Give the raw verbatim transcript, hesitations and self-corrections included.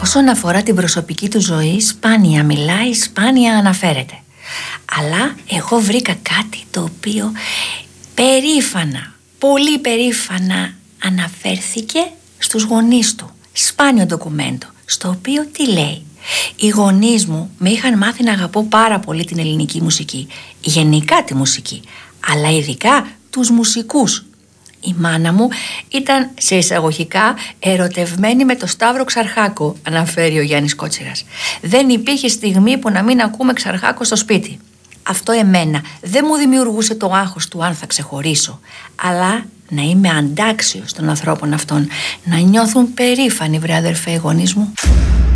Όσον αφορά την προσωπική του ζωή, σπάνια μιλάει, σπάνια αναφέρεται. Αλλά εγώ βρήκα κάτι το οποίο περήφανα, πολύ περήφανα αναφέρθηκε στους γονείς του. Σπάνιο ντοκουμέντο, στο οποίο τι λέει? Οι γονείς μου με είχαν μάθει να αγαπώ πάρα πολύ την ελληνική μουσική, γενικά τη μουσική, αλλά ειδικά τους μουσικούς. Η μάνα μου ήταν σε εισαγωγικά ερωτευμένη με το Σταύρο Ξαρχάκο, αναφέρει ο Γιάννης Κότσιρας. Δεν υπήρχε στιγμή που να μην ακούμε Ξαρχάκο στο σπίτι. Αυτό εμένα δεν μου δημιουργούσε το άγχος του αν θα ξεχωρίσω, αλλά να είμαι αντάξιος των ανθρώπων αυτών, να νιώθουν περήφανοι, βρε αδερφέ, οι γονείς μου.